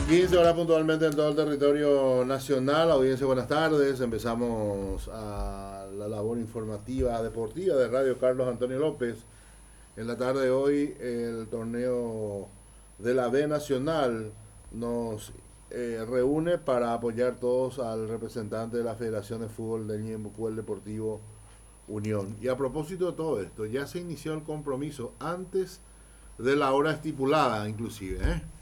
15 horas puntualmente en todo el territorio nacional. Audiencia, buenas tardes. Empezamos a la labor informativa deportiva de Radio Carlos Antonio López. En la tarde de hoy, el torneo de la B Nacional nos reúne para apoyar todos al representante de la Federación de Fútbol del Ñembucú, el Deportivo Unión. Y a propósito de todo esto, ya se inició el compromiso antes de la hora estipulada, inclusive,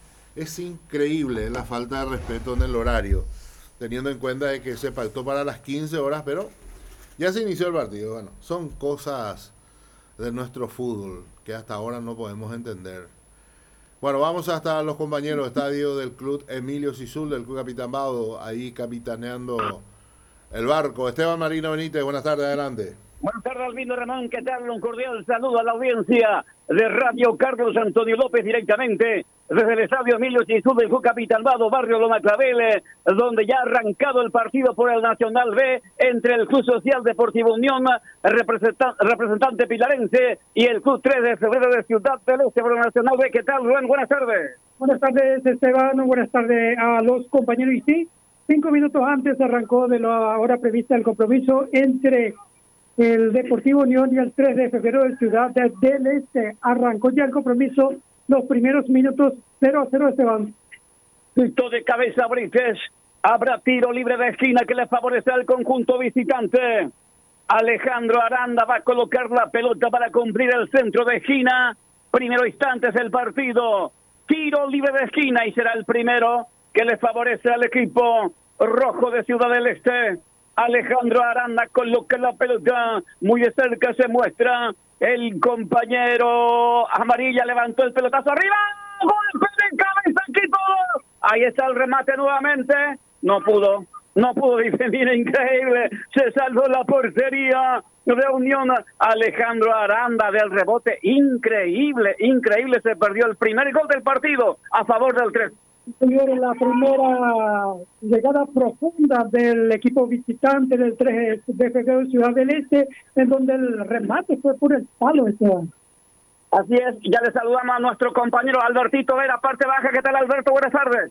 Es increíble la falta de respeto en el horario, teniendo en cuenta de que se pactó para las 15 horas, pero ya se inició el partido. Bueno, son cosas de nuestro fútbol que hasta ahora no podemos entender. Bueno, vamos hasta los compañeros, estadio del club Emilio Sisul, del club Capitán Baudo, ahí capitaneando el barco. Esteban Marino Benítez, buenas tardes, adelante. Buenas tardes, Albino Ramón, ¿qué tal? Un cordial saludo a la audiencia de Radio Carlos Antonio López, directamente desde el estadio Emilio Sisul del Club Capitán Baudo, barrio Loma Clavel, donde ya ha arrancado el partido por el Nacional B entre el Club Social Deportivo Unión, representante pilarense, y el Club 3 de Febrero de Ciudad del Este por el Nacional B. ¿Qué tal, Rubén? Buenas tardes. Buenas tardes, Esteban. Buenas tardes a los compañeros. Y sí, 5 minutos antes arrancó de la hora prevista el compromiso entre el Deportivo Unión y el 3 de febrero de Ciudad del Este. Arrancó ya el compromiso, los primeros minutos 0-0, Esteban. Punto de cabeza Brites. Habrá tiro libre de esquina que le favorece al conjunto visitante. Alejandro Aranda va a colocar la pelota para cumplir el centro de esquina. Primero instantes del partido. Tiro libre de esquina y será el primero que le favorece al equipo rojo de Ciudad del Este. Alejandro Aranda coloca la pelota, muy de cerca se muestra el compañero Amarilla, levantó el pelotazo arriba, golpe de cabeza, quitó, ahí está el remate nuevamente, no pudo, dice, mira, increíble, se salvó la portería de Unión. Alejandro Aranda del rebote, increíble, se perdió el primer gol del partido a favor del 3. Señores, la primera llegada profunda del equipo visitante del 3 de febrero de Ciudad del Este, en donde el remate fue por el palo, Esteban. Así es, ya le saludamos a nuestro compañero Albertito Vera, parte baja. ¿Qué tal, Alberto? Buenas tardes.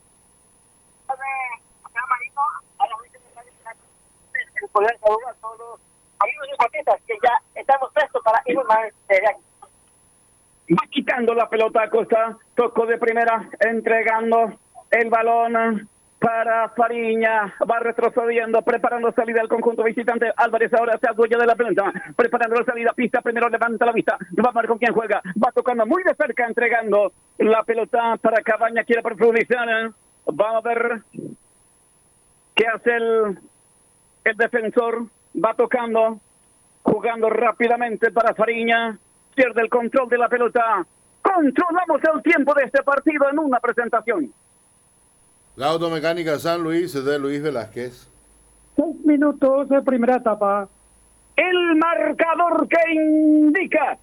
Poder saludar a todos los amigos y deportistas que ya estamos prestos para ir más de aquí. Va quitando la pelota a Costa, tocó de primera, entregando el balón para Fariña, va retrocediendo, preparando salida al conjunto visitante. Álvarez ahora se adueña de la pelota, preparando la salida, pista, primero levanta la vista, va a ver con quién juega, va tocando muy de cerca, entregando la pelota para Cabaña, quiere profundizar, vamos a ver qué hace el defensor, va tocando, jugando rápidamente para Fariña, pierde el control de la pelota. Controlamos el tiempo de este partido en una presentación. La Automecánica San Luis de Luis Velázquez. 6 minutos de primera etapa. El marcador que indica.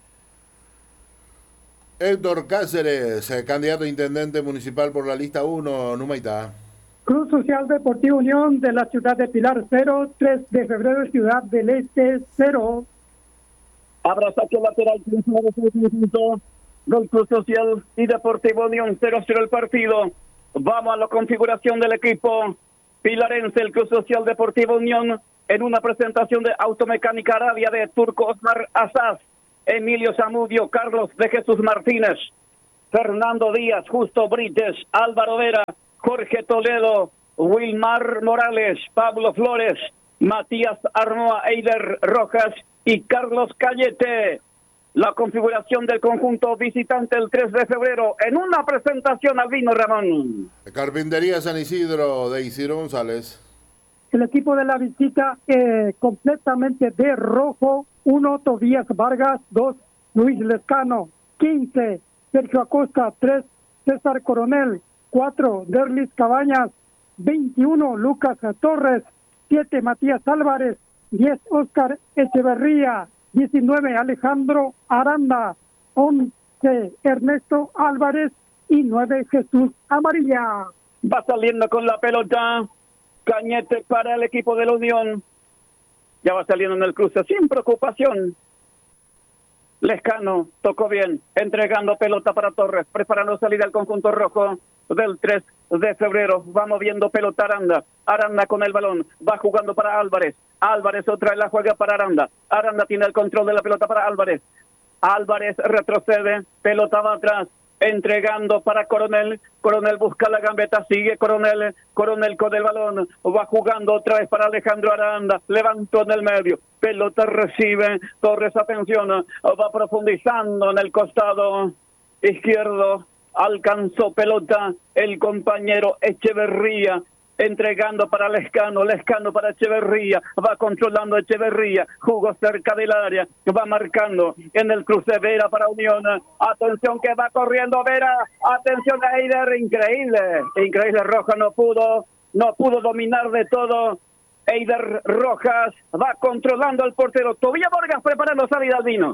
Héctor Cáceres, candidato a intendente municipal por la lista 1, Numaitá. Club Social Deportivo Unión de la ciudad de Pilar 0, 3 de febrero de Ciudad del Este 0. Habrá saque lateral del Club Social y Deportivo Unión, 0-0 el partido. Vamos a la configuración del equipo pilarense, el Club Social Deportivo Unión, en una presentación de Automecánica Arabia de Turco Osmar Azaz, Emilio Zamudio, Carlos de Jesús Martínez, Fernando Díaz, Justo Brites, Álvaro Vera, Jorge Toledo, Wilmar Morales, Pablo Flores, Matías Arnoa, Eider Rojas y Carlos Cayete. La configuración del conjunto visitante el 3 de febrero en una presentación al Albino Ramón. Carpintería San Isidro de Isidro González. El equipo de la visita completamente de rojo. 1, Tobías Vargas. 2, Luis Lescano. 15, Sergio Acosta. 3, César Coronel. 4, Derlis Cabañas. 21, Lucas Torres. 7, Matías Álvarez. 10, Óscar Echeverría. 19, Alejandro Aranda. 11, Ernesto Álvarez. Y 9, Jesús Amarilla. Va saliendo con la pelota Cañete para el equipo de la Unión. Ya va saliendo en el cruce sin preocupación. Lescano tocó bien, entregando pelota para Torres, preparando salida al conjunto rojo del 3 de febrero. Va moviendo pelota Aranda. Aranda con el balón. Va jugando para Álvarez. Álvarez otra vez la juega para Aranda. Aranda tiene el control de la pelota para Álvarez. Álvarez retrocede. Pelota va atrás. Entregando para Coronel. Coronel busca la gambeta, sigue Coronel. Coronel con el balón. Va jugando otra vez para Alejandro Aranda. Levantó en el medio. Pelota recibe. Torres, atención. Va profundizando en el costado izquierdo. Alcanzó pelota el compañero Echeverría. Entregando para Lescano, Lescano para Echeverría, va controlando Echeverría, jugó cerca del área, va marcando en el cruce Vera para Unión, atención que va corriendo Vera, atención a Eider, increíble Rojas no pudo dominar de todo, Eider Rojas va controlando al portero, Tobías Vargas preparando salida al vino.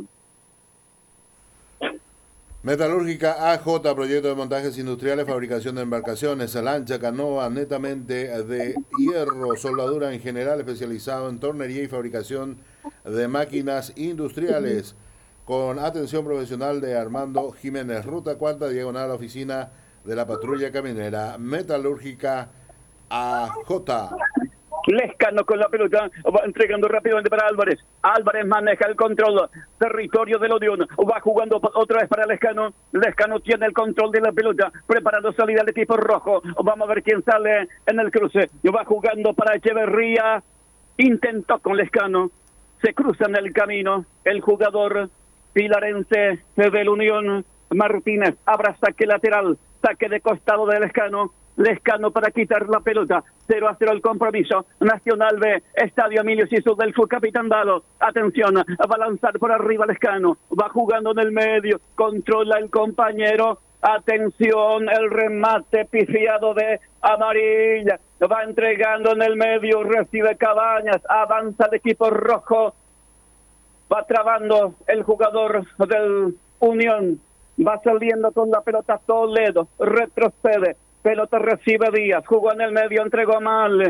Metalúrgica AJ, proyecto de montajes industriales, fabricación de embarcaciones, lancha, canoa, netamente de hierro, soldadura en general, especializado en tornería y fabricación de máquinas industriales, con atención profesional de Armando Jiménez, ruta cuarta, diagonal a la oficina de la patrulla caminera. Metalúrgica AJ. Lescano con la pelota, va entregando rápidamente para Álvarez. Álvarez maneja el control, territorio de la Unión, va jugando otra vez para Lescano. Lescano tiene el control de la pelota, preparando salida al equipo rojo. Vamos a ver quién sale en el cruce. Va jugando para Echeverría, intentó con Lescano, se cruza en el camino el jugador pilarense de la Unión, Martínez. Habrá saque lateral, saque de costado de Lescano. Lescano para quitar la pelota, 0-0 el compromiso, Nacional B, Estadio Emilio Sisu del subcapitán Dado, atención, va a lanzar por arriba Lescano, va jugando en el medio, controla el compañero, atención, el remate pifiado de Amarilla, va entregando en el medio, recibe Cabañas, avanza el equipo rojo, va trabando el jugador del Unión, va saliendo con la pelota Toledo, retrocede, pelota recibe Díaz, jugó en el medio, entregó mal,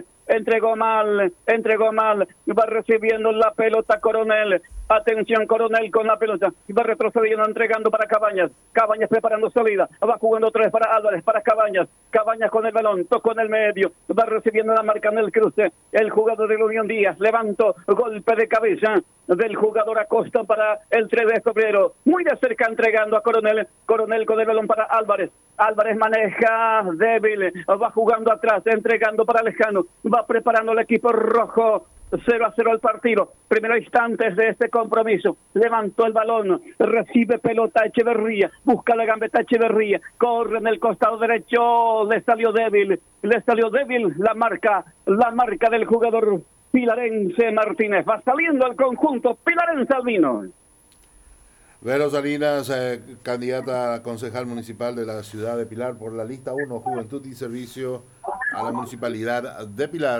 va recibiendo la pelota Coronel, atención Coronel con la pelota, va retrocediendo, entregando para Cabañas, Cabañas preparando salida, va jugando otra vez para Álvarez, para Cabañas con el balón, tocó en el medio, va recibiendo la marca en el cruce, el jugador de la Unión Díaz, levantó, golpe de cabeza del jugador Acosta para el 3 de febrero, muy de cerca entregando a Coronel con el balón para Álvarez maneja débil, va jugando atrás, entregando para Lescano, va preparando el equipo rojo, 0-0 el partido, primeros instantes de este compromiso, levantó el balón, recibe pelota Echeverría, busca la gambeta Echeverría, corre en el costado derecho, le salió débil la marca del jugador pilarense Martínez, va saliendo al conjunto pilarense Albino. Vero Salinas, candidata a concejal municipal de la ciudad de Pilar por la lista 1, Juventud y Servicio a la Municipalidad de Pilar.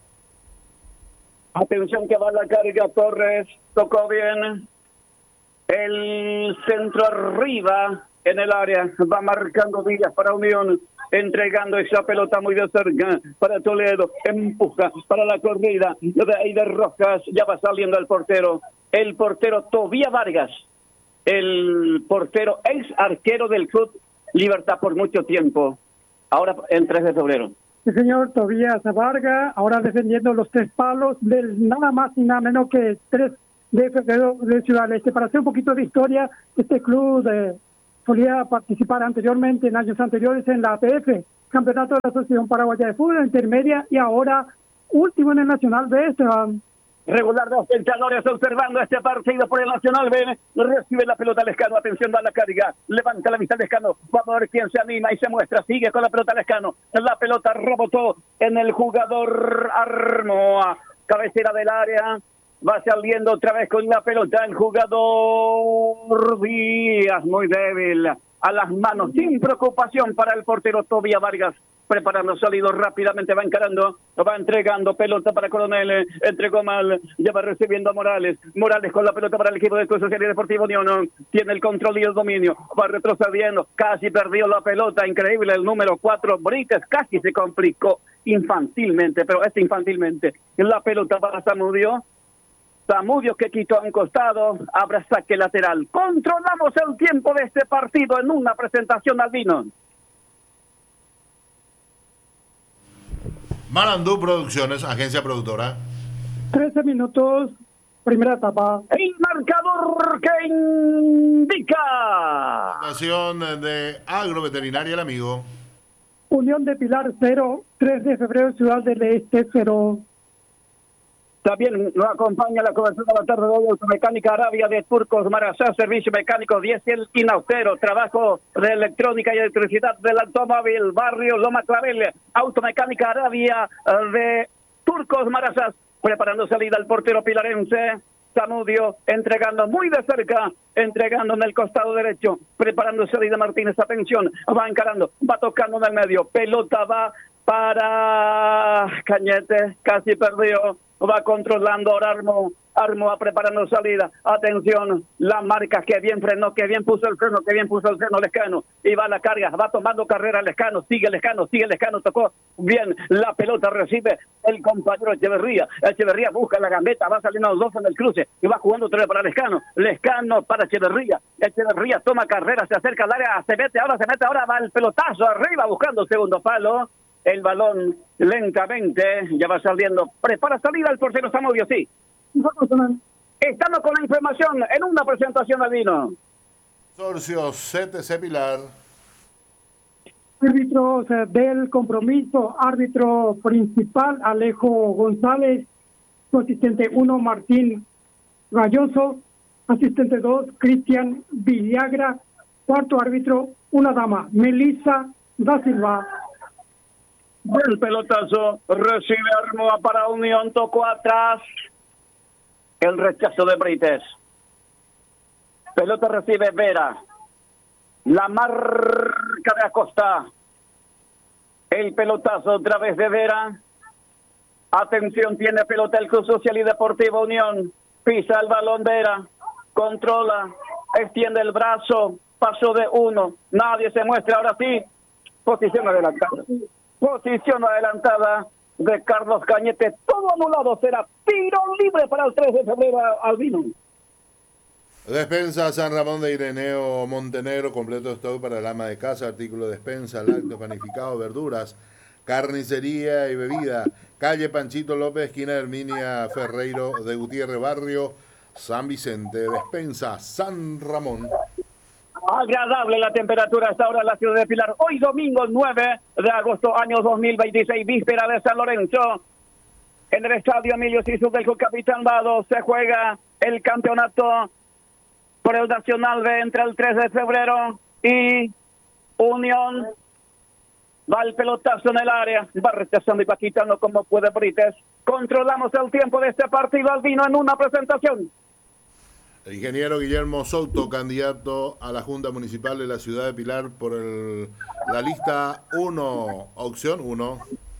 Atención que va la carga Torres, tocó bien el centro arriba en el área, va marcando Villas para Unión, entregando esa pelota muy de cerca para Toledo, empuja para la corrida de Eider Rojas, ya va saliendo el portero Tobías Vargas, el portero ex arquero del Club Libertad por mucho tiempo, ahora el 3 de febrero. Sí, señor Tobías Vargas, ahora defendiendo los 3 palos del nada más y nada menos que 3 de febrero de Ciudad del Este. Para hacer un poquito de historia, este club solía participar anteriormente, en años anteriores, en la APF, Campeonato de la Asociación Paraguaya de Fútbol Intermedia, y ahora último en el Nacional B. Regular de espectadores observando este partido por el Nacional B. Recibe la pelota Lescano, atención a la carga, levanta la vista Lescano, vamos a ver quién se anima y se muestra, sigue con la pelota Lescano, la pelota rebotó en el jugador Armoa, cabecera del área, va saliendo otra vez con la pelota el jugador Díaz, muy débil, a las manos, sin preocupación para el portero Tobías Vargas, preparando, salido rápidamente, va encarando, va entregando pelota para Coronel, entregó mal, ya va recibiendo a Morales con la pelota para el equipo de Club Social y Deportivo Unión, tiene el control y el dominio, va retrocediendo, casi perdió la pelota, increíble, el número 4, Brites, casi se complicó infantilmente, la pelota para Zamudio que quitó a un costado, habrá saque lateral, controlamos el tiempo de este partido en una presentación al vino. Marandú Producciones, agencia productora. 13 minutos, primera etapa. El marcador que indica. Fundación de Agroveterinaria El Amigo. Unión de Pilar 0, 3 de febrero, Ciudad del Este 0. También nos acompaña la cobertura de la tarde de hoy Automecánica Arabia de Turcos Marasá, servicio mecánico diésel y nautero, trabajo de electrónica y electricidad del automóvil, barrio Loma Clavel, Automecánica Arabia de Turcos Marasá, preparando salida al portero pilarense, Zamudio, entregando muy de cerca, entregando en el costado derecho, preparando salida Martínez, atención, va encarando, va tocando en el medio, pelota va para Cañete, casi perdió. Va controlando ahora Armo va preparando salida. Atención, la marca, que bien frenó, que bien puso el freno, Lescano. Y va la carga, va tomando carrera Lescano, sigue Lescano, tocó bien. La pelota recibe el compañero Echeverría. Echeverría busca la gambeta, va saliendo los dos en el cruce y va jugando otra vez para Lescano. Lescano para Echeverría. Echeverría toma carrera, se acerca al área, se mete, ahora va el pelotazo arriba buscando el segundo palo. El balón lentamente ya va saliendo. Prepara salida el portero Zamudio, sí. Estamos con la información en una presentación de vino. Consorcio CTC Pilar. Árbitros del compromiso, árbitro principal Alejo González, asistente 1 Martín Galloso, asistente 2 Cristian Villagra, cuarto árbitro una dama, Melissa da Silva. El pelotazo recibe Armoa para Unión, tocó atrás. El rechazo de Brites. Pelota recibe Vera. La marca de Acosta. El pelotazo otra vez de Vera. Atención, tiene pelota el Club Social y Deportivo Unión. Pisa el balón Vera. Controla. Extiende el brazo. Paso de uno. Nadie se muestra. Ahora sí. Posición adelantada. Posición adelantada de Carlos Cañete. Todo anulado. Será tiro libre para el 3 de febrero, Albino. Despensa San Ramón de Ireneo Montenegro. Completo stock para el ama de casa. Artículo de despensa, lácteos, panificado, verduras, carnicería y bebida. Calle Panchito López, esquina Herminia Ferreiro de Gutiérrez, barrio San Vicente. Despensa San Ramón. Agradable la temperatura hasta ahora en la ciudad de Pilar. Hoy domingo 9 de agosto, año 2026, víspera de San Lorenzo. En el estadio Emilio Sisu del Capitán Vado se juega el campeonato por el Nacional B entre el 3 de febrero y Unión. Va el pelotazo en el área, va rechazando y va quitando como puede Brites. Controlamos el tiempo de este partido, Albino, en una presentación. El ingeniero Guillermo Souto, candidato a la Junta Municipal de la Ciudad de Pilar por la lista 1, opción 1.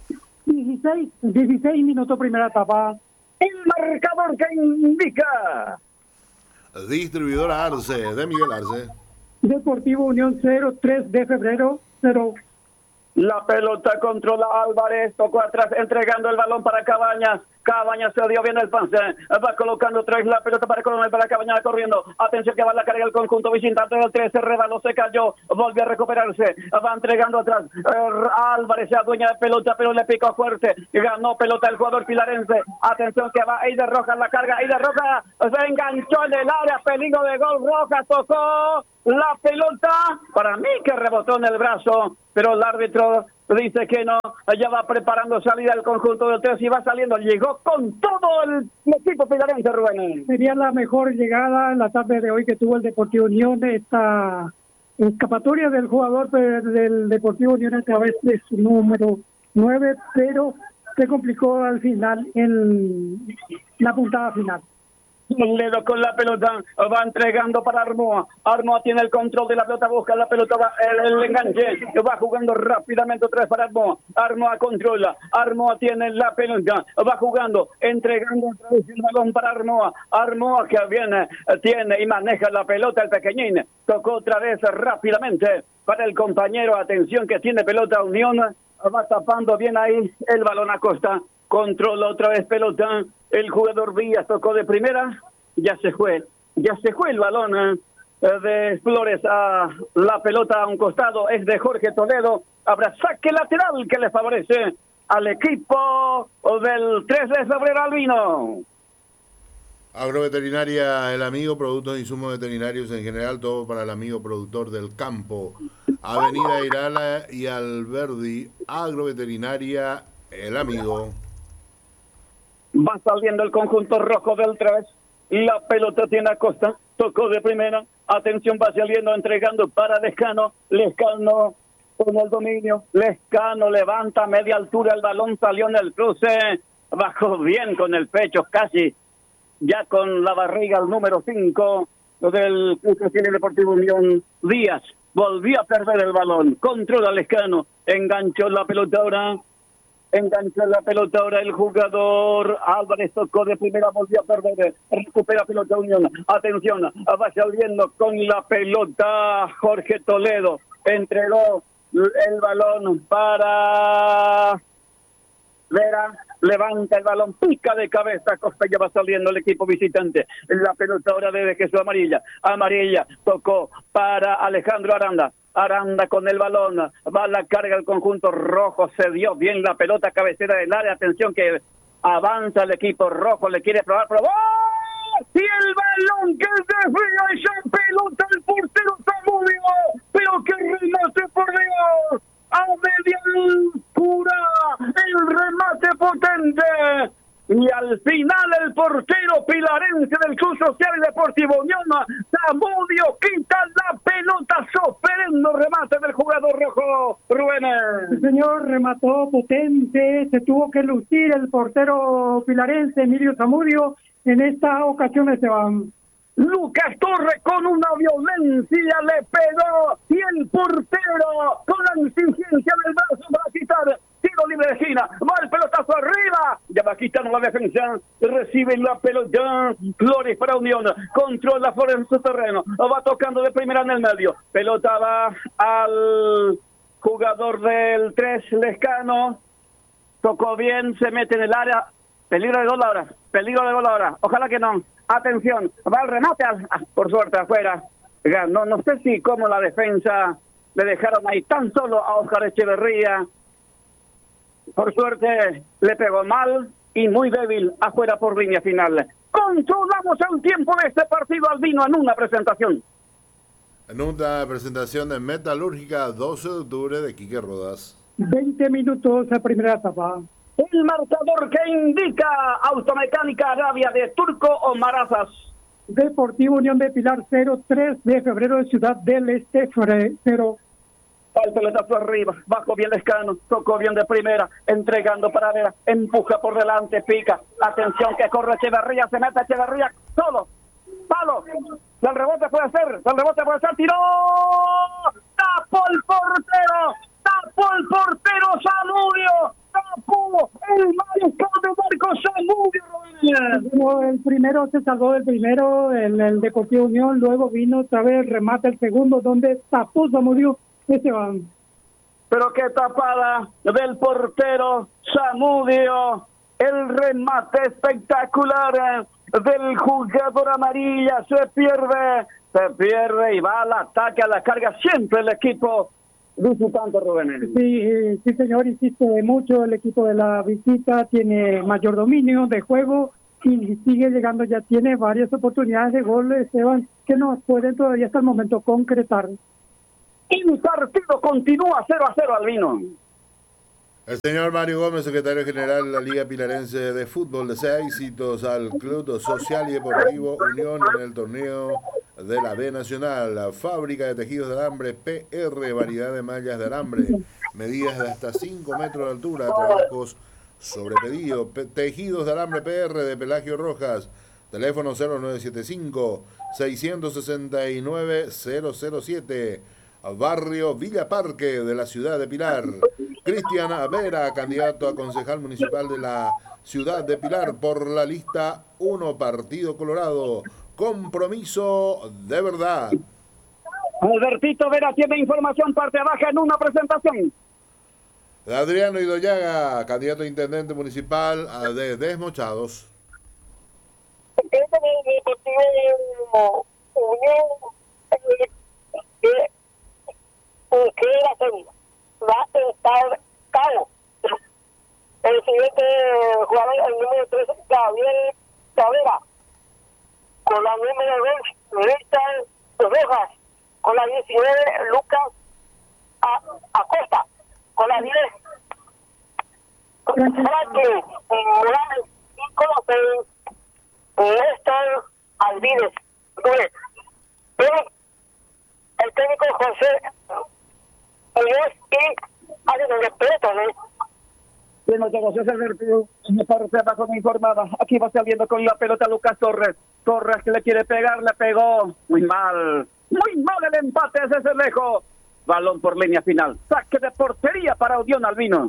16 minutos, primera etapa. El marcador que indica. Distribuidora Arce, de Miguel Arce. Deportivo Unión 0, 3 de febrero 0. La pelota controla Álvarez, tocó atrás, entregando el balón para Cabañas. Cabañas se dio bien el pase, va colocando otra vez la pelota para Coronel, para Cabañas corriendo. Atención que va la carga el conjunto visitante del 13, rebaló, se cayó, volvió a recuperarse, va entregando atrás. Álvarez se adueña de pelota, pero le picó fuerte. Ganó pelota el jugador pilarense. Atención que va Eider Rojas, la carga, Eider Rojas se enganchó en el área, peligro de gol. Rojas tocó la pelota, para mí que rebotó en el brazo, pero el árbitro dice que no. Ya va preparando salida el conjunto del 3 y va saliendo. Llegó con todo el equipo pilarense, Rubén. Sería la mejor llegada en la tarde de hoy que tuvo el Deportivo Unión. Esta escapatoria del jugador del Deportivo Unión a través de su número 9, pero se complicó al final en la puntada final. Ledo con la pelota, va entregando para Armoa. Armoa tiene el control de la pelota, busca la pelota, va el enganche, va jugando rápidamente otra vez para Armoa. Armoa controla, Armoa tiene la pelota, va jugando, entregando otra vez el balón para Armoa. Armoa que viene, tiene y maneja la pelota el pequeñín. Tocó otra vez rápidamente para el compañero, atención que tiene pelota Unión, va tapando bien ahí el balón a Costa. Controla otra vez pelota, el jugador Vías tocó de primera, ya se fue el balón de Flores a la pelota a un costado, es de Jorge Toledo, habrá saque lateral que le favorece al equipo del 3 de febrero albino. Agroveterinaria El Amigo, productos e insumos veterinarios en general, todo para el amigo productor del campo. Avenida Irala y Alberdi, Agroveterinaria El Amigo. Va saliendo el conjunto rojo del 3. La pelota tiene Acosta. Tocó de primera. Atención, va saliendo, entregando para Lescano. Lescano con el dominio. Lescano levanta a media altura el balón. Salió en el cruce. Bajó bien con el pecho, casi ya con la barriga el número 5 del Club Social Deportivo Unión. Díaz volvió a perder el balón. Controla Lescano. Enganchó la pelota ahora. El jugador Álvarez, tocó de primera, volvió a perder, recupera pelota Unión. Atención, va saliendo con la pelota Jorge Toledo, entregó el balón para Vera, levanta el balón, pica de cabeza, Costa, ya va saliendo el equipo visitante. La pelota ahora de Jesús Amarilla, tocó para Alejandro Aranda con el balón, va a la carga el conjunto rojo, se dio bien la pelota, cabecera del área, atención que avanza el equipo rojo, le quiere probar, probó, y el balón que desvía esa pelota el portero Zamudio, pero que remate por Dios, a media altura, el remate potente. Y al final el portero pilarense del Club Social y Deportivo Unión, Zamudio, quita la pelota, soferendo remate del jugador rojo, Rubén. El señor remató potente, se tuvo que lucir el portero pilarense Emilio Zamudio en esta ocasión, Esteban. Lucas Torres con una violencia le pegó y el portero con la insistencia del brazo va a quitar. Tiro libre de esquina, va el pelotazo arriba, ya va quitando la defensa, recibe la pelota, Flores para Unión, controla Flores en su terreno, va tocando de primera en el medio, pelota va al jugador del 3, Lescano, tocó bien, se mete en el área, peligro de gol ahora, ojalá que no, atención, va el remate, por suerte afuera, no sé si como la defensa le dejaron ahí tan solo a Oscar Echeverría. Por suerte le pegó mal y muy débil afuera por línea final. Controlamos el tiempo de este partido albino en una presentación. En una presentación de Metalúrgica 12 de octubre de Quique Rodas. 20 minutos a primera etapa. El marcador que indica Automecánica Arabia de Turco o Marazas. Deportivo Unión de Pilar 0, 3 de febrero de Ciudad del Este 0. El pelotazo arriba, bajo bien Lescano, tocó bien de primera, entregando para Vera, empuja por delante, pica, atención que corre Echeverría, se mete Echeverría, solo, palo, el rebote puede ser, tiró, tapó el portero Zamudio, tapó el mariscal de Marcos Zamudio. El primero se salvó del primero, el Deportivo Unión, luego vino otra vez, remata el segundo, donde tapó Zamudio. Esteban. Pero qué tapada del portero Zamudio, el remate espectacular del jugador amarilla, se pierde y va al ataque, a la carga siempre el equipo visitante, Rubén. Sí, señor, insiste mucho el equipo de la visita, tiene mayor dominio de juego y sigue llegando, ya tiene varias oportunidades de gol, Esteban, que no pueden todavía hasta el momento concretar. El partido continúa 0-0 albino. El señor Mario Gómez, secretario general de la Liga Pilarense de Fútbol, desea éxitos al Club Social y Deportivo Unión en el torneo de la B Nacional. La fábrica de tejidos de alambre PR, variedad de mallas de alambre, medidas de hasta 5 metros de altura, trabajos sobre pedido. Tejidos de alambre PR de Pelagio Rojas, teléfono 0975-669-007. Barrio Villa Parque de la ciudad de Pilar. Cristian Vera, candidato a concejal municipal de la ciudad de Pilar por la lista 1, Partido Colorado. Compromiso de verdad. Albertito Vera tiene información parte baja en una presentación. Adriano Idoyaga, candidato a intendente municipal de Desmochados. Que la segunda va a estar caro. número 2, Richard Rojas. Con la 19, Lucas Acosta. Con la 10, Franklin Morales. Y con la 6, Néstor Alvides. El técnico José Muñoz y alguien de respeto, De nuestro José Alberto, en esta reserva con informada. Aquí va saliendo con la pelota Lucas Torres. Torres que le quiere pegar, le pegó. Muy mal el empate desde lejos. Balón por línea final. Saque de portería para Unión Albino.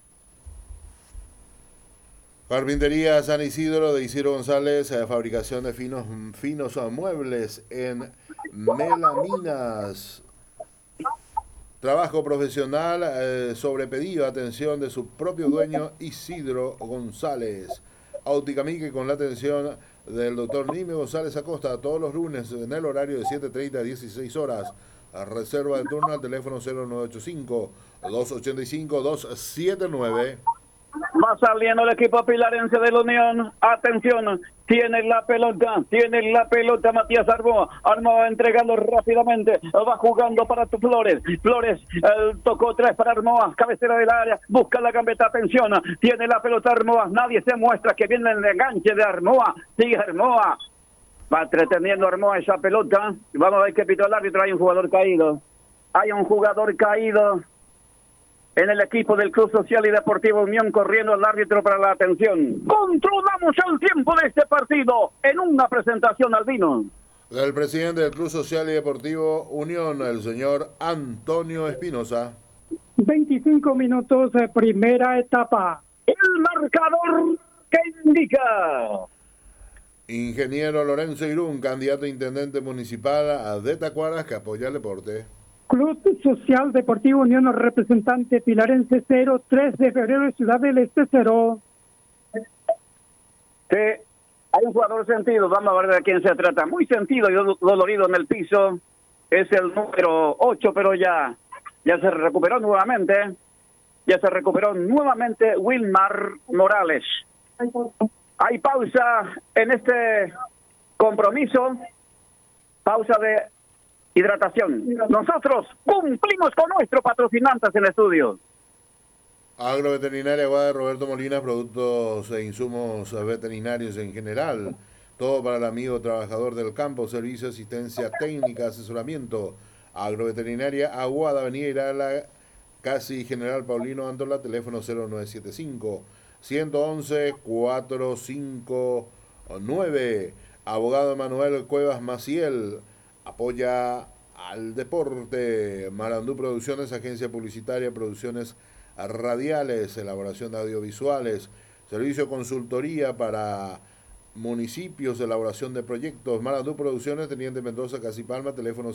Carpintería San Isidro de Isidro González, fabricación de finos muebles en melaminas. Trabajo profesional sobre pedido, atención de su propio dueño Isidro González. Auticamique con la atención del doctor Nimio González Acosta todos los lunes en el horario de 7:30 a 16 horas. Reserva de turno al teléfono 0985-285-279. Va saliendo el equipo pilarense de la Unión. Atención, tiene la pelota Matías Armoa. Armoa entregando rápidamente. Va jugando para Flores. Flores tocó 3 para Armoa. Cabecera del área. Busca la gambeta. Atención, tiene la pelota Armoa. Nadie se muestra que viene el enganche de Armoa. Sigue Armoa. Va entreteniendo Armoa esa pelota. Vamos a ver qué pitó el árbitro. Hay un jugador caído. En el equipo del Club Social y Deportivo Unión, corriendo al árbitro para la atención. Controlamos el tiempo de este partido en una presentación albino. El presidente del Club Social y Deportivo Unión, el señor Antonio Espinosa. 25 minutos de primera etapa. El marcador que indica. Ingeniero Lorenzo Irún, candidato a intendente municipal de Tacuaras, que apoya el deporte. Club Social Deportivo Unión, representante pilarense 0, 3 de febrero, Ciudad del Este 0. Sí, hay un jugador sentido, vamos a ver de quién se trata. Muy sentido y dolorido en el piso. Es el número 8, pero ya se recuperó nuevamente. Wilmar Morales. Hay pausa en este compromiso. Pausa de hidratación. Nosotros cumplimos con nuestro patrocinantes en estudio. Agroveterinaria Aguada Roberto Molina, productos e insumos veterinarios en general. Todo para el amigo trabajador del campo, servicio, asistencia técnica, asesoramiento. Agroveterinaria Aguada, Avenida Irala, casi General Paulino Antola, teléfono 0975-111-459. Abogado Manuel Cuevas Maciel, apoya al deporte. Marandú Producciones, agencia publicitaria, producciones radiales, elaboración de audiovisuales, servicio consultoría para municipios, elaboración de proyectos. Marandú Producciones, Teniente Mendoza, Casi Palma, teléfono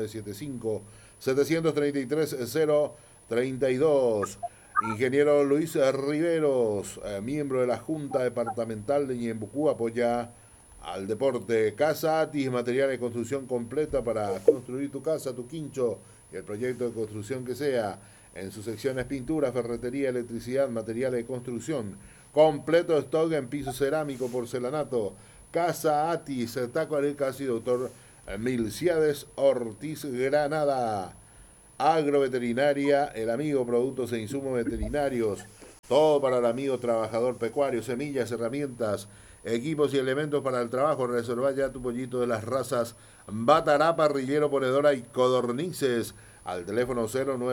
0975-733-032. Ingeniero Luis Riveros, miembro de la Junta Departamental de Ñembucú, apoya al deporte. Casa Atis, material de construcción completa para construir tu casa, tu quincho y el proyecto de construcción que sea. En sus secciones pintura, ferretería, electricidad, materiales de construcción. Completo stock en piso cerámico, porcelanato. Casa Atis, Tacuarí, casi doctor Milciades Ortiz Granada. Agroveterinaria, el amigo, productos e insumos veterinarios. Todo para el amigo trabajador pecuario, semillas, herramientas, equipos y elementos para el trabajo. Reserva ya tu pollito de las razas Batará, Parrillero, Ponedora y Codornices al teléfono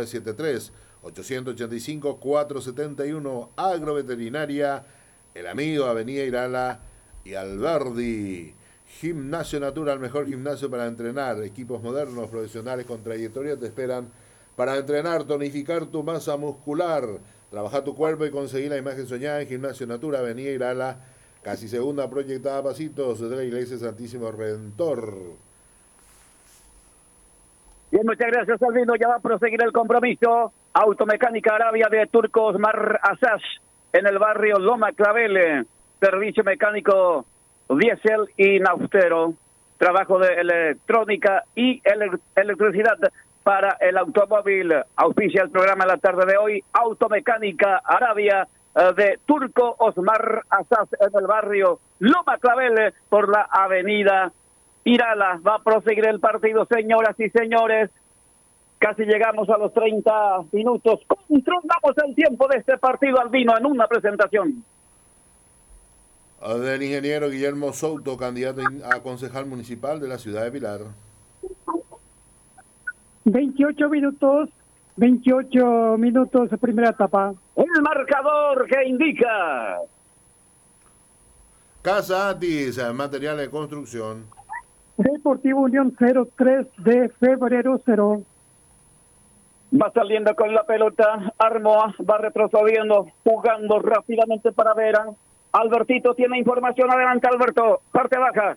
0973-885-471. Agroveterinaria, el amigo, Avenida Irala y Alberdi. Gimnasio Natural, mejor gimnasio para entrenar. Equipos modernos, profesionales con trayectoria te esperan para entrenar, tonificar tu masa muscular, trabajar tu cuerpo y conseguir la imagen soñada en Gimnasio Natural, Avenida Irala, casi segunda proyectada a pasitos de la Iglesia Santísimo Redentor. Bien, muchas gracias, Albino. Ya va a proseguir el compromiso. Automecánica Arabia de Turco Osmar Asas en el barrio Loma Clavel. Servicio mecánico diésel y naftero. Trabajo de electrónica y electricidad para el automóvil. Auspicia el programa de la tarde de hoy. Automecánica Arabia de Turco Osmar Asas en el barrio Loma Clavel por la avenida Irala. Va a proseguir el partido, señoras y señores. Casi llegamos a los 30 minutos. Controlamos el tiempo de este partido, Albino, en una presentación del ingeniero Guillermo Souto, candidato a concejal municipal de la ciudad de Pilar. 28 minutos de primera etapa. El marcador que indica Casa Atis, material de construcción. Deportivo Unión 0-3 de febrero 0. Va saliendo con la pelota, Armoa va retrocediendo, jugando rápidamente para Vera. Albertito tiene información, adelante Alberto, parte baja.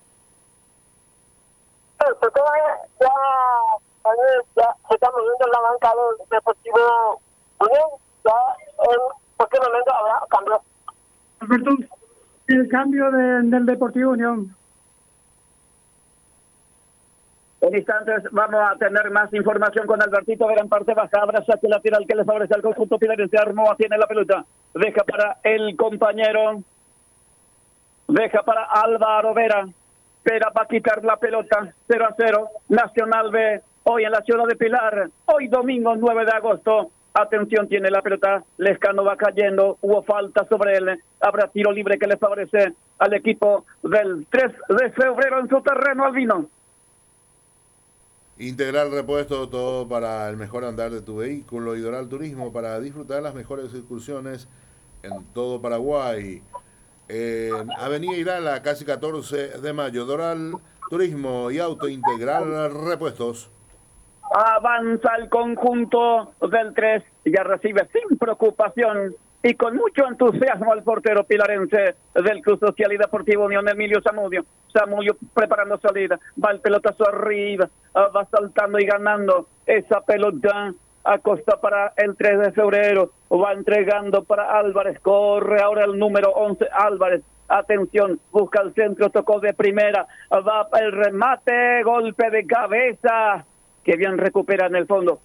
Ya se está moviendo la banca del Deportivo Unión, ya en cualquier momento habrá cambio. Alberto, el cambio del Deportivo Unión. En instantes vamos a tener más información con Albertito Vera en parte baja. Habrá saque lateral que le favorece al conjunto pilarense. Armoa tiene la pelota. Deja para el compañero. Deja para Álvaro Vera. Vera va a quitar la pelota. 0-0. Nacional B. Hoy en la ciudad de Pilar. Hoy domingo 9 de agosto. Atención, tiene la pelota. Lescano va cayendo. Hubo falta sobre él. Habrá tiro libre que le favorece al equipo del 3 de febrero en su terreno, Albino. Integral repuesto, todo para el mejor andar de tu vehículo y Doral Turismo para disfrutar las mejores excursiones en todo Paraguay. En Avenida Irala, casi 14 de mayo. Doral Turismo y Auto Integral Repuestos. Avanza el conjunto del 3, ya recibe sin preocupación y con mucho entusiasmo al portero pilarense del Club Social y Deportivo Unión, Emilio Zamudio. Zamudio preparando salida, va el pelotazo arriba, va saltando y ganando esa pelota. Acosta para el 3 de febrero, va entregando para Álvarez, corre ahora el número 11 Álvarez. Atención, busca el centro, tocó de primera, va el remate, golpe de cabeza. Que bien recupera en el fondo,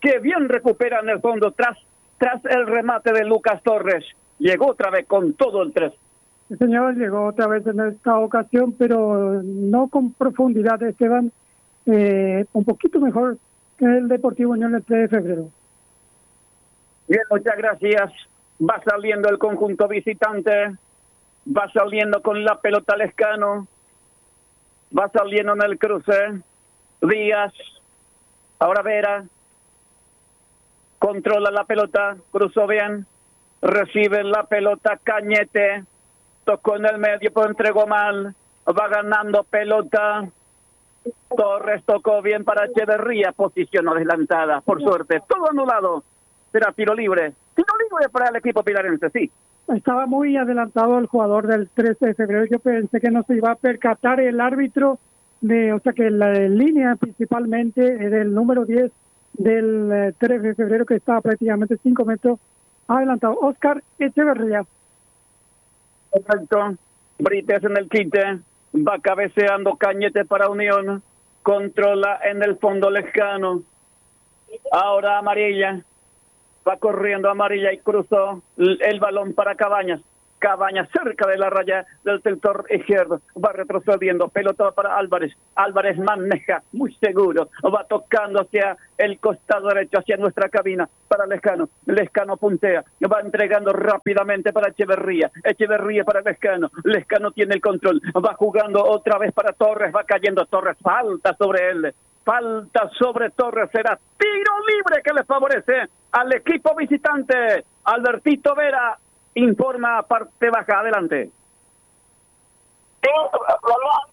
tras el remate de Lucas Torres. Llegó otra vez con todo el 3. El señor llegó otra vez en esta ocasión, pero no con profundidad, Esteban. Un poquito mejor que el Deportivo Unión el 3 de febrero. Bien, muchas gracias. Va saliendo el conjunto visitante. Va saliendo con la pelota Lescano. Va saliendo en el cruce. Díaz. Ahora Vera. Controla la pelota. Cruzó bien. Recibe la pelota Cañete. Tocó en el medio, pero entregó mal. Va ganando pelota. Torres tocó bien para Echeverría. Posición adelantada. Por suerte. Todo anulado. Será tiro libre. Tiro libre para el equipo pilarense, sí. Estaba muy adelantado el jugador del 13 de febrero. Yo pensé que no se iba a percatar el árbitro. O sea que la línea principalmente del número 10 del 3 de febrero, que estaba prácticamente 5 metros adelantado. Oscar Echeverría. Perfecto. Brites en el quite. Va cabeceando Cañete para Unión. Controla en el fondo Lescano. Ahora amarilla. Va corriendo amarilla y cruzó el balón para Cabañas. Cabañas cerca de la raya del sector izquierdo. Va retrocediendo. Pelota para Álvarez. Álvarez maneja muy seguro. Va tocando hacia el costado derecho, hacia nuestra cabina para Lescano. Lescano puntea. Va entregando rápidamente para Echeverría. Echeverría para Lescano. Lescano tiene el control. Va jugando otra vez para Torres. Va cayendo Torres. Falta sobre él. Falta sobre Torres. Será tiro libre que le favorece al equipo visitante. Albertito Vera informa parte baja. Adelante. Sí, vamos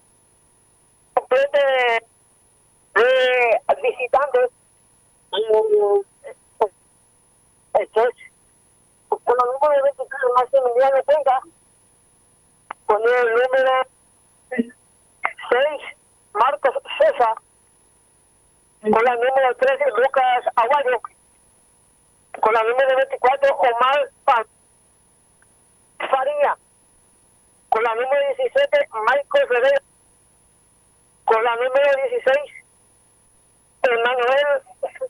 de visitantes. Con el número de 23 Maximiliano Tenga, con el número 6 Marcos César, con la número 13 Lucas Aguayo, con la número 24 Omar Faría, con la número 17 Michael Rivera, con la número 16 Emanuel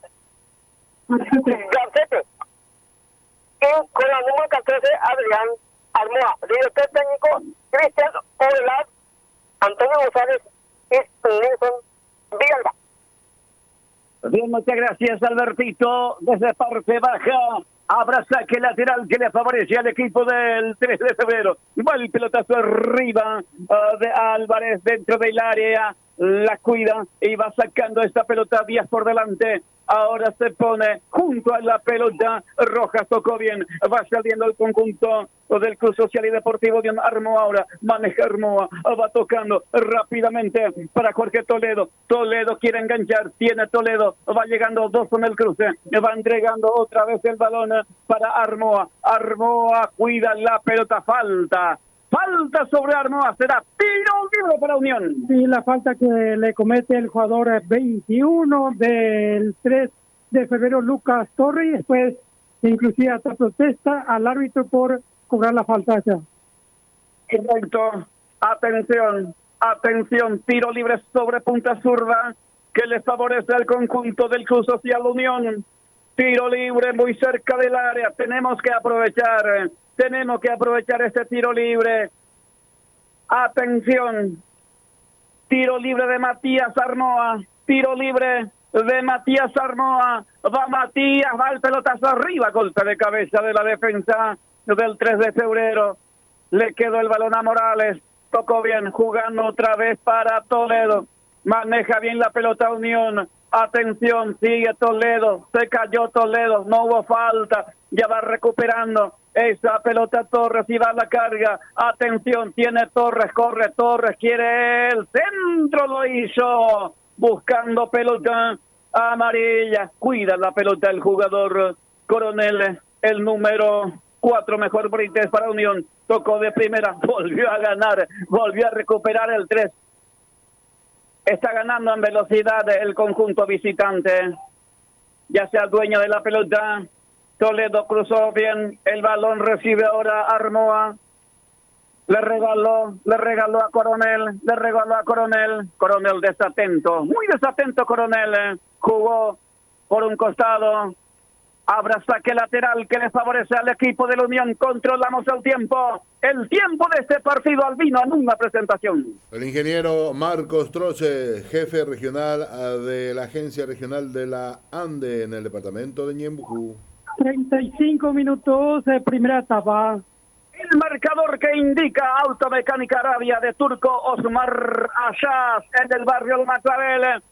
Garcete, y con la número 14 Adrián Armoa. Director técnico Cristian Ovelar, Antonio González es Nelson Villalba. Bien, muchas gracias, Albertito. Desde parte baja, habrá saque lateral que le favorece al equipo del 3 de febrero. Va el pelotazo arriba de Álvarez dentro del área. La cuida y va sacando esta pelota Díaz por delante. Ahora se pone junto a la pelota. Rojas tocó bien. Va saliendo el conjunto del Club Social y Deportivo de Armoa. Ahora maneja Armoa. Va tocando rápidamente para Jorge Toledo. Toledo quiere enganchar. Tiene Toledo. Va llegando dos en el cruce. Va entregando otra vez el balón para Armoa. Armoa cuida la pelota. Falta sobre Armoa, será tiro libre para Unión. Sí, la falta que le comete el jugador 21 del 3 de febrero, Lucas Torres, después inclusive hasta protesta al árbitro por cobrar la falta ya. Correcto, atención, tiro libre sobre punta zurda, que le favorece al conjunto del Club Social Unión. Tiro libre muy cerca del área, tenemos que aprovechar este tiro libre. Atención, tiro libre de Matías Armoa, va Matías, va el pelotazo arriba, golpe de cabeza de la defensa del 3 de febrero, le quedó el balón a Morales, tocó bien, jugando otra vez para Toledo, maneja bien la pelota Unión. Atención, sigue Toledo, se cayó Toledo, no hubo falta, ya va recuperando esa pelota Torres y va a la carga. Atención, tiene Torres, corre Torres, quiere el centro, lo hizo, buscando pelota amarilla, cuida la pelota el jugador Coronel, el número 4, mejor Brites para Unión, tocó de primera, volvió a ganar, volvió a recuperar el 3. Está ganando en velocidad el conjunto visitante. Ya sea dueño de la pelota. Toledo cruzó bien. El balón recibe ahora Armoa. Le regaló a Coronel. Coronel desatento. Muy desatento Coronel. Jugó por un costado. Habrá saque lateral que le favorece al equipo de la Unión. Controlamos el tiempo. El tiempo de este partido albino en una presentación. El ingeniero Marcos Troche, jefe regional de la Agencia Regional de la Ande en el departamento de Ñembucú. 35 minutos de primera etapa. El marcador que indica Automecánica Arabia de Turco Osmar Ayaz en el barrio El Macabel.